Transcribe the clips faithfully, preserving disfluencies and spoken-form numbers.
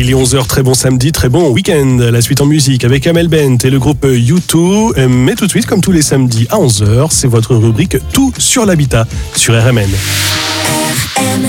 Il est onze heures, très bon samedi, très bon week-end. La suite en musique avec Amel Bent et le groupe U deux. Mais tout de suite, comme tous les samedis à onze heures, c'est votre rubrique Tout sur l'habitat sur R M N. R M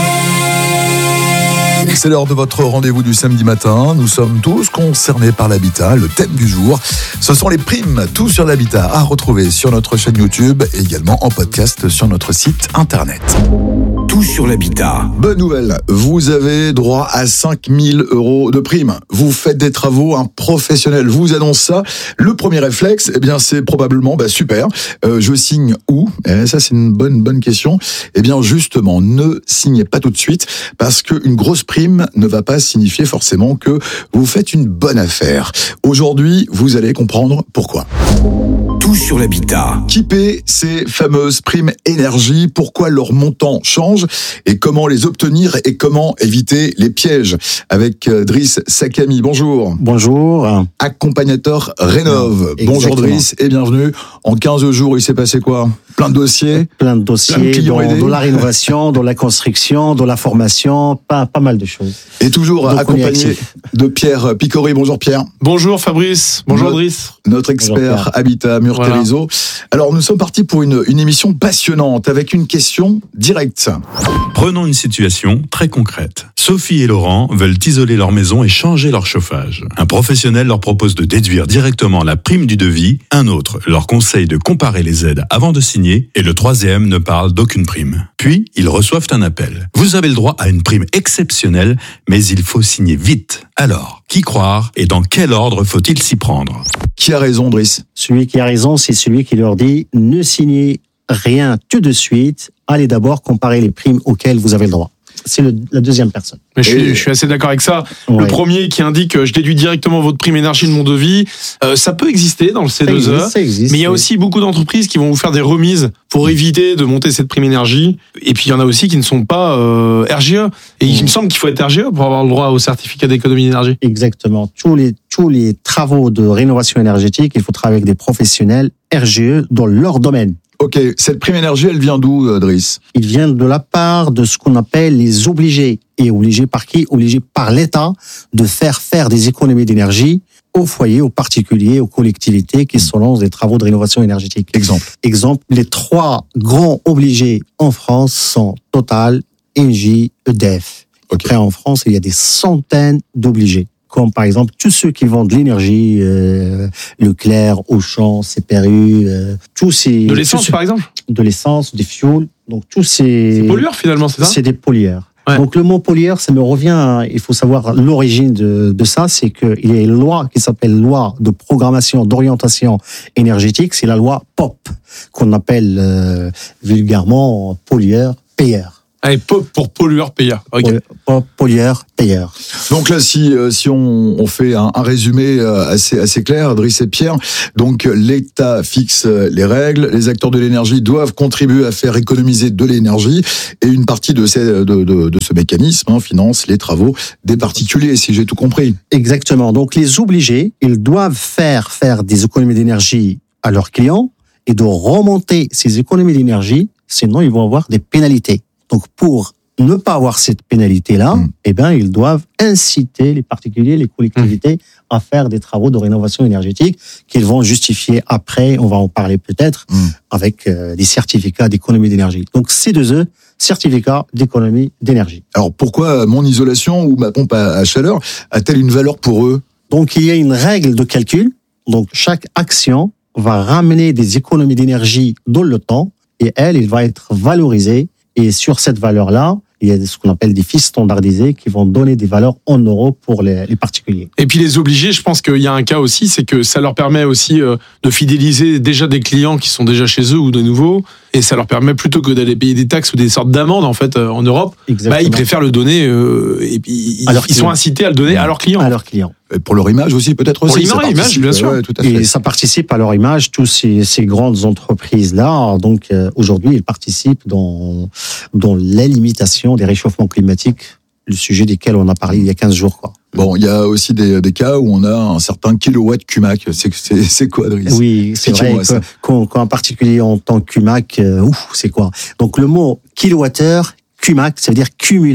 N. C'est l'heure de votre rendez-vous du samedi matin. Nous sommes tous concernés par l'habitat. Le thème du jour, ce sont les primes. Tout sur l'habitat à retrouver sur notre chaîne YouTube et également en podcast sur notre site internet. Tout sur l'habitat. Bonne nouvelle, vous avez droit à cinq mille euros de prime. Vous faites des travaux, un professionnel vous annonce ça. Le premier réflexe, eh bien, c'est probablement bah, super. Euh, je signe où ? Eh, ça, c'est une bonne bonne question. Eh bien, justement, ne signez pas tout de suite parce qu'une grosse prime ne va pas signifier forcément que vous faites une bonne affaire. Aujourd'hui, vous allez comprendre pourquoi. Tout sur l'habitat. Qui paie ces fameuses primes énergie ? Pourquoi leur montant change ? Et comment les obtenir et comment éviter les pièges ? Avec Driss Sakami, bonjour. Bonjour. Accompagnateur Rénov. Exactement. Bonjour Driss et bienvenue. En quinze jours, il s'est passé quoi ? Plein de dossiers ? Plein de dossiers, plein de clients dans, aidés. dans la rénovation, dans la construction, dans la formation, pas, pas mal de choses. Et toujours Donc, accompagné de Pierre Picori. Bonjour Pierre. Bonjour Fabrice. Bonjour Notre- Driss. Notre expert Bonjour, Habitat Murterizo. Voilà. Alors nous sommes partis pour une, une émission passionnante avec une question directe. Prenons une situation très concrète. Sophie et Laurent veulent isoler leur maison et changer leur chauffage. Un professionnel leur propose de déduire directement la prime du devis, un autre leur conseille de comparer les aides avant de signer et le troisième ne parle d'aucune prime. Puis, ils reçoivent un appel. Vous avez le droit à une prime exceptionnelle, mais il faut signer vite. Alors, qui croire et dans quel ordre faut-il s'y prendre ? Qui a raison, Driss ? Celui qui a raison, c'est celui qui leur dit ne signez rien tout de suite, allez d'abord comparer les primes auxquelles vous avez le droit. C'est le, la deuxième personne. Mais je, suis, Et- je suis assez d'accord avec ça. Ouais. Le premier qui indique euh, je déduis directement votre prime énergie de mon devis, euh, ça peut exister dans le C deux E. Ça existe, ça existe. Mais il y a aussi beaucoup d'entreprises qui vont vous faire des remises pour éviter de monter cette prime énergie. Et puis il y en a aussi qui ne sont pas euh, R G E. Et il me semble qu'il faut être R G E pour avoir le droit au certificat d'économie d'énergie. Exactement. Tous les, tous les travaux de rénovation énergétique, il faut travailler avec des professionnels R G E dans leur domaine. Ok, cette prime énergie, elle vient d'où, euh, Driss ? Ils viennent de la part de ce qu'on appelle les obligés. Et obligés par qui ? Obligés par l'État de faire faire des économies d'énergie aux foyers, aux particuliers, aux collectivités qui se lancent des travaux de rénovation énergétique. Exemple. Exemple, les trois grands obligés en France sont Total, Engie, E D F. Ok. Après, en France, il y a des centaines d'obligés. Comme par exemple tous ceux qui vendent de l'énergie, euh, Leclerc, Auchan, C P R U, euh, tous ces... De l'essence tous- par exemple. De l'essence, des fuels, donc tous ces... C'est pollueur finalement, c'est ça ? C'est des pollueurs. Ouais. Donc le mot pollueur, ça me revient, à- il faut savoir l'origine de, de ça, c'est qu'il y a une loi qui s'appelle loi de programmation d'orientation énergétique, c'est la loi P O P, qu'on appelle euh, vulgairement pollueur-payeur. Allez, pop pour pollueur-payeur. Ok. Pollu- po- Pollueur-payeur. Donc là, si, euh, si on, on fait un, un résumé euh, assez, assez clair, Driss et Pierre, donc l'État fixe euh, les règles, les acteurs de l'énergie doivent contribuer à faire économiser de l'énergie, et une partie de, ces, de, de, de ce mécanisme hein, finance les travaux des particuliers, si j'ai tout compris. Exactement. Donc les obligés, ils doivent faire faire des économies d'énergie à leurs clients et de remonter ces économies d'énergie, sinon ils vont avoir des pénalités. Donc pour ne pas avoir cette pénalité-là, Mmh. eh ben ils doivent inciter les particuliers, les collectivités à faire des travaux de rénovation énergétique qu'ils vont justifier après, on va en parler peut-être, Mmh. avec euh, des certificats d'économie d'énergie. Donc C deux E, certificat d'économie d'énergie. Alors pourquoi mon isolation ou ma pompe à, à chaleur a-t-elle une valeur pour eux ? Donc, il y a une règle de calcul. Donc, chaque action va ramener des économies d'énergie dans le temps et elle, elle va être valorisée. Et sur cette valeur-là, il y a ce qu'on appelle des fiches standardisées qui vont donner des valeurs en euros pour les, les particuliers. Et puis les obligés, je pense qu'il y a un cas aussi, c'est que ça leur permet aussi euh, de fidéliser déjà des clients qui sont déjà chez eux ou de nouveaux, et ça leur permet plutôt que d'aller payer des taxes ou des sortes d'amendes en fait euh, en Europe, bah, ils préfèrent le donner euh, et puis ils, À leurs ils sont clients. incités à le donner à leurs clients. À leurs clients. Et pour leur image aussi, peut-être Pour aussi. l'image, ça l'image, participe, bien sûr. ouais, tout à fait. Et ça participe à leur image, tous ces, ces grandes entreprises-là. Donc, euh, aujourd'hui, ils participent dans, dans l'élimitation des réchauffements climatiques, le sujet desquels on a parlé il y a quinze jours, quoi. Bon, il y a aussi des, des cas où on a un certain kilowatt Q M A C. C'est, c'est, c'est quoi, Driss ? Oui, c'est vrai Expliquez-moi que, ça. quand, quand un particulier entend Q M A C, euh, ouf, c'est quoi ? Donc le mot kilowattheure, Q M A C, ça veut dire cumulé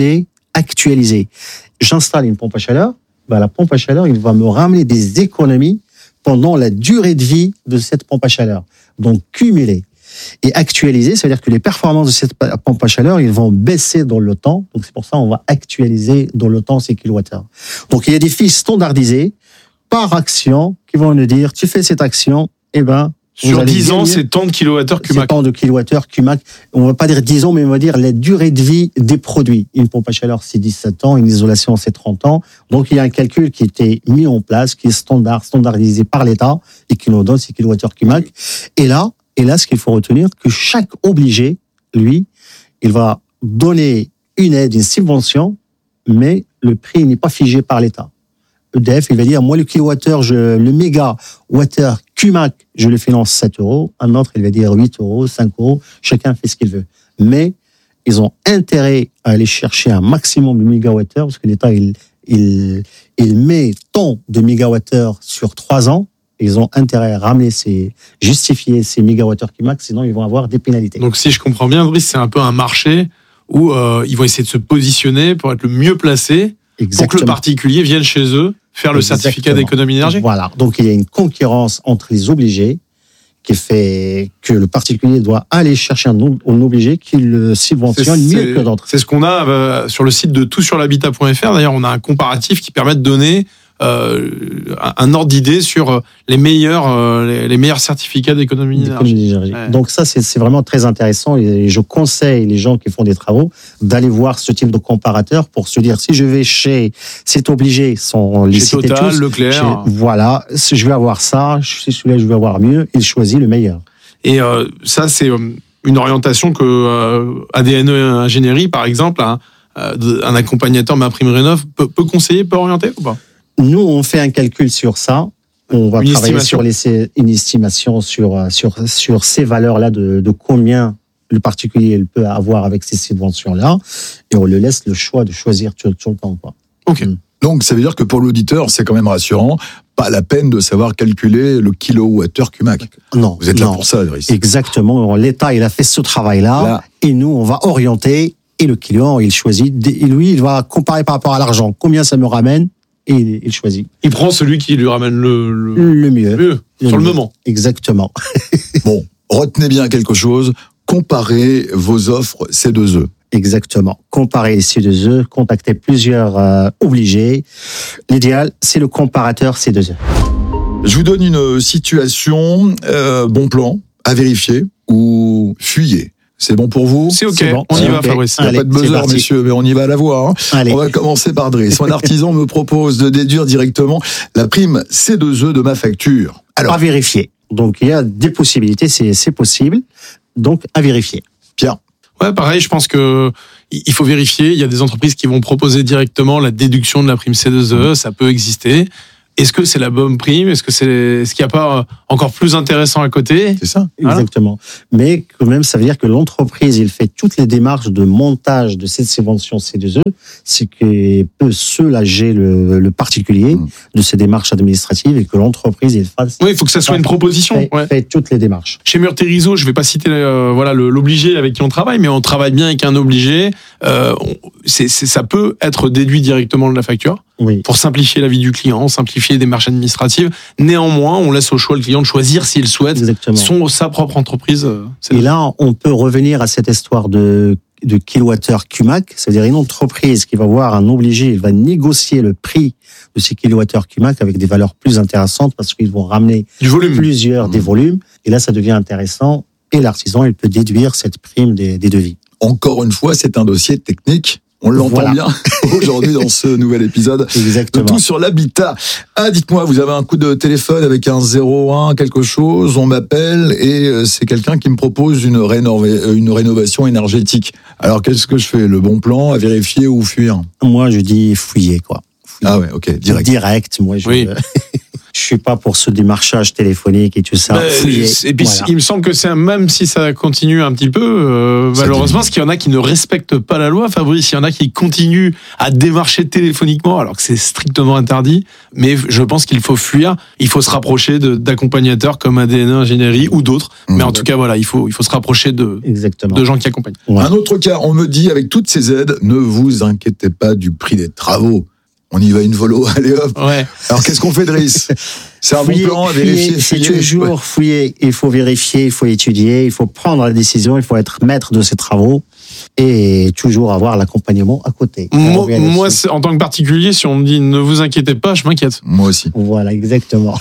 actualiser. J'installe une pompe à chaleur, ben, la pompe à chaleur, il va me ramener des économies pendant la durée de vie de cette pompe à chaleur. Donc, cumuler. Et actualiser, ça veut dire que les performances de cette pompe à chaleur, ils vont baisser dans le temps. Donc, c'est pour ça qu'on va actualiser dans le temps ces kilowattheures. Donc, il y a des fiches standardisées par action qui vont nous dire, tu fais cette action, eh ben, sur dix ans, c'est tant de kilowattheures Q M A C. C'est tant de kilowattheures Q M A C. On va pas dire dix ans, mais on va dire la durée de vie des produits. Une pompe à chaleur, c'est dix-sept ans, une isolation, c'est trente ans. Donc, il y a un calcul qui était mis en place, qui est standard, standardisé par l'État et qui nous donne ces kilowattheures Q M A C. Et là, et là, ce qu'il faut retenir, que chaque obligé, lui, il va donner une aide, une subvention, mais le prix n'est pas figé par l'État. E D F, il va dire, moi, le kilowattheure, je, le mégawattheure Q M A C, je le finance sept euros. Un autre, il va dire huit euros, cinq euros. Chacun fait ce qu'il veut. Mais ils ont intérêt à aller chercher un maximum de mégawattheures parce que l'État, il, il, il met tant de mégawattheures sur trois ans. Ils ont intérêt à ramener ces, justifier ces mégawattheures Q M A C, sinon ils vont avoir des pénalités. Donc, si je comprends bien, Brice, c'est un peu un marché où euh, ils vont essayer de se positionner pour être le mieux placé. Exactement. Pour que le particulier vienne chez eux faire le Exactement. certificat d'économie d'énergie. Voilà. Donc, il y a une concurrence entre les obligés qui fait que le particulier doit aller chercher un, un obligé qui le subventionne c'est, mieux c'est, que d'autres. C'est ce qu'on a euh, sur le site de tout sur l'habitat point f r. D'ailleurs, on a un comparatif qui permet de donner euh, un ordre d'idée sur les meilleurs, euh, les, les meilleurs certificats d'économie d'énergie. d'énergie. Ouais. Donc ça, c'est, c'est vraiment très intéressant et je conseille les gens qui font des travaux d'aller voir ce type de comparateur pour se dire si je vais chez cet obligé, sans les citer Total, tous, Leclerc. Chez, voilà, si je vais avoir ça, si celui-là je vais avoir mieux, il choisit le meilleur. Et euh, ça, c'est une orientation que euh, A D N E Ingénierie, par exemple, hein, un accompagnateur MaPrimeRénov peut, peut conseiller, peut orienter ou pas? Nous, on fait un calcul sur ça. On va une travailler sur les, une estimation sur, sur, sur ces valeurs-là de, de combien le particulier il peut avoir avec ces subventions-là. Et on le laisse le choix de choisir tout, tout le temps. Quoi. OK. Mmh. Donc, ça veut dire que pour l'auditeur, c'est quand même rassurant. Pas la peine de savoir calculer le kilowattheure Q M A C. Non. Vous êtes non. là pour ça, Driss. Exactement. L'État, il a fait ce travail-là. Là. Et nous, on va orienter. Et le client, il choisit. Et lui, il va comparer par rapport à l'argent. Combien ça me ramène? Et il choisit. Il prend celui qui lui ramène le, le, le mieux. Le mieux, le sur mieux. le moment. Exactement. Bon, retenez bien quelque chose. Comparez vos offres C deux E. Exactement. Comparez les C deux E, contactez plusieurs euh, obligés. L'idéal, c'est le comparateur C deux E. Je vous donne une situation, euh, bon plan, à vérifier ou fuyez. C'est bon pour vous? C'est OK, c'est bon. On y okay. va, Fabrice. Il n'y a pas de buzzer, messieurs, mais on y va à la voix. Hein. On va commencer par Driss. Mon artisan me propose de déduire directement la prime C deux E de ma facture. Alors, à vérifier. Donc, il y a des possibilités, c'est, c'est possible. Donc, à vérifier. Pierre? Ouais, pareil, je pense que il faut vérifier. Il y a des entreprises qui vont proposer directement la déduction de la prime C deux E. Ça peut exister. Est-ce que c'est la bonne prime? Est-ce que c'est, est-ce qu'il n'y a pas encore plus intéressant à côté? C'est ça. Exactement. Voilà. Mais quand même, ça veut dire que l'entreprise, il fait toutes les démarches de montage de cette subvention C deux E, c'est qu'il peut soulager le, le particulier mmh. de ces démarches administratives et que l'entreprise, il fasse. Oui, il faut que ça soit une proposition. Fait, ouais. fait toutes les démarches. Chez Murterizo, je ne vais pas citer euh, voilà le, l'obligé avec qui on travaille, mais on travaille bien avec un obligé. Euh, on, c'est, c'est, ça peut être déduit directement de la facture. Oui. Pour simplifier la vie du client, simplifier les démarches administratives. Néanmoins, on laisse au choix le client de choisir s'il souhaite son, sa propre entreprise. C'est Et là, on peut revenir à cette histoire de, de kilowattheure Q M A C, c'est-à-dire une entreprise qui va voir un obligé, il va négocier le prix de ces kilowattheures Q M A C avec des valeurs plus intéressantes parce qu'ils vont ramener du volume. plusieurs mmh. des volumes. Et là, ça devient intéressant. Et l'artisan, il peut déduire cette prime des, des devis. Encore une fois, c'est un dossier technique. On l'entend voilà. bien aujourd'hui dans ce nouvel épisode. Exactement. De Tout sur l'habitat. Ah, dites-moi, vous avez un coup de téléphone avec un zéro un quelque chose, on m'appelle et c'est quelqu'un qui me propose une, rénové- une rénovation énergétique. Alors, qu'est-ce que je fais? Le bon plan, à vérifier ou fuir? Moi, je dis fouiller, quoi. Fouiller. Ah ouais, ok, direct. Direct, moi, je... Oui. Je suis pas pour ce démarchage téléphonique et tout ça. Bah, Fouiller, et puis voilà. il me semble que c'est un, même si ça continue un petit peu, euh, Ça malheureusement, diminue. parce qu'il y en a qui ne respectent pas la loi, Fabrice. Il y en a qui continuent à démarcher téléphoniquement alors que c'est strictement interdit. Mais je pense qu'il faut fuir. Il faut se rapprocher de, d'accompagnateurs comme A D N Ingénierie ou d'autres. Mmh. Mais en tout cas, voilà, il faut il faut se rapprocher de Exactement. de gens qui accompagnent. Ouais. Un autre cas, on me dit, avec toutes ces aides, ne vous inquiétez pas du prix des travaux. On y va une volo, allez hop. Ouais. Alors qu'est-ce qu'on fait, Driss? C'est un Fouiller, bon plan à fouiller, vérifier. c'est fouiller. toujours Ouais. fouiller. Il faut vérifier, il faut étudier, il faut prendre la décision, il faut être maître de ses travaux et toujours avoir l'accompagnement à côté. Moi, On revient moi, là-dessus. c'est- en tant que particulier, si on me dit ne vous inquiétez pas, je m'inquiète. Moi aussi. Voilà, exactement.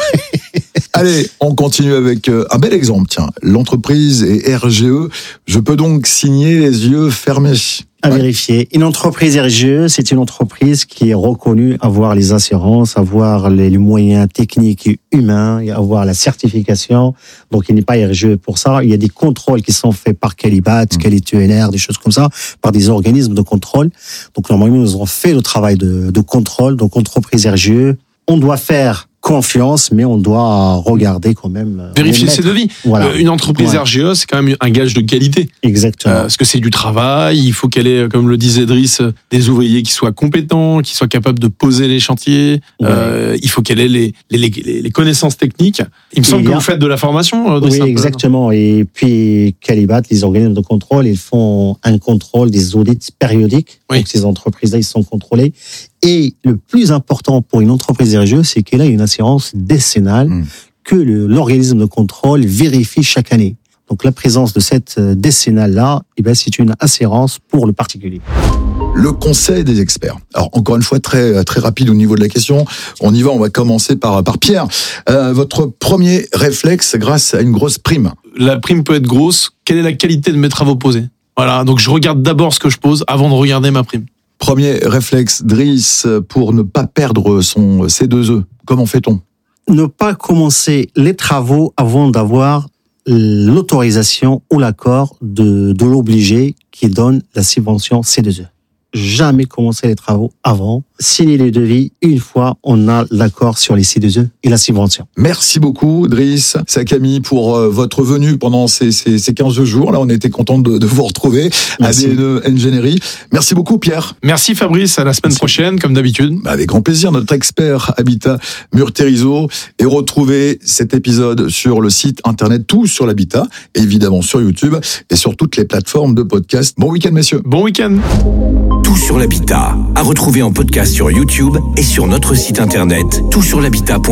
Allez, on continue avec euh, un bel exemple, tiens. L'entreprise est R G E. Je peux donc signer les yeux fermés. À Ouais. vérifier. Une entreprise R G E, c'est une entreprise qui est reconnue avoir les assurances, avoir les, les moyens techniques et humains, et avoir la certification. Donc, il n'est pas R G E pour ça. Il y a des contrôles qui sont faits par Calibat, Mmh. Qualité N R, des choses comme ça, par des organismes de contrôle. Donc, normalement, nous avons fait le travail de, de contrôle. Donc, entreprise R G E, on doit faire confiance, mais on doit regarder quand même. euh, Vérifier les ses maîtres. devis. Voilà. Euh, Une entreprise Ouais. R G E, c'est quand même un gage de qualité. Exactement. Euh, parce que c'est du travail, il faut qu'elle ait, comme le disait Driss, euh, des ouvriers qui soient compétents, qui soient capables de poser les chantiers. Ouais. Euh, il faut qu'elle ait les, les, les, les connaissances techniques. Il me semble Et que il y a- vous faites de la formation, euh, Driss, Oui, un peu, exactement. Et puis, Calibat, les organismes de contrôle, ils font un contrôle des audits périodiques. Oui. Donc, ces entreprises-là, ils sont contrôlés. Et le plus important pour une entreprise R G E, c'est qu'elle a une assurance décennale Mm. que le- l'organisme de contrôle vérifie chaque année. Donc, la présence de cette euh, décennale-là, eh ben, c'est une assurance pour le particulier. Le conseil des experts. Alors encore une fois très très rapide au niveau de la question. On y va. On va commencer par par Pierre. Euh, votre premier réflexe grâce à une grosse prime. La prime peut être grosse. Quelle est la qualité de mes travaux posés? Voilà, donc je regarde d'abord ce que je pose avant de regarder ma prime. Premier réflexe, Driss, pour ne pas perdre son C deux E. Comment fait-on? Ne pas commencer les travaux avant d'avoir l'autorisation ou l'accord de, de l'obligé qui donne la subvention C deux E. Jamais commencer les travaux avant, signer les devis une fois on a l'accord sur les C deux E et la subvention. Merci beaucoup, Driss, Sakami, pour euh, votre venue pendant ces, ces, ces quinze jours. Là, on était content de, de vous retrouver à Merci. A D N E Ingénierie. Merci beaucoup, Pierre. Merci Fabrice, à la semaine Merci. prochaine, comme d'habitude. Bah, avec grand plaisir, notre expert Habitat Murterizo. Et retrouvez cet épisode sur le site internet Tout sur l'Habitat, évidemment sur YouTube et sur toutes les plateformes de podcast. Bon week-end, messieurs. Bon week-end. Tout sur l'habitat, à retrouver en podcast sur YouTube et sur notre site internet tout sur l'habitat point com.